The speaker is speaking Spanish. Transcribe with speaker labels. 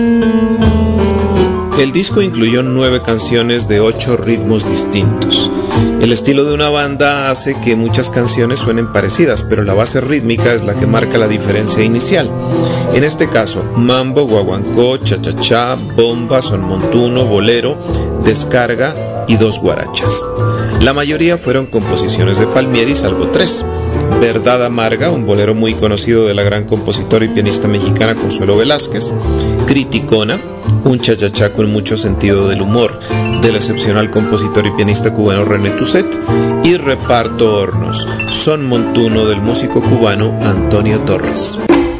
Speaker 1: El disco incluyó 9 canciones de 8 ritmos distintos. El estilo de una banda hace que muchas canciones suenen parecidas, pero la base rítmica es la que marca la diferencia inicial. En este caso, mambo, guaguancó, cha-cha-cha, bomba, son montuno, bolero, descarga y 2 guarachas. La mayoría fueron composiciones de Palmieri, salvo 3. Verdad Amarga, un bolero muy conocido de la gran compositora y pianista mexicana Consuelo Velázquez. Criticona, un cha-cha-cha con mucho sentido del humor del excepcional compositor y pianista cubano René Tusset. Y Reparto Hornos, son montuno del músico cubano Antonio Torres.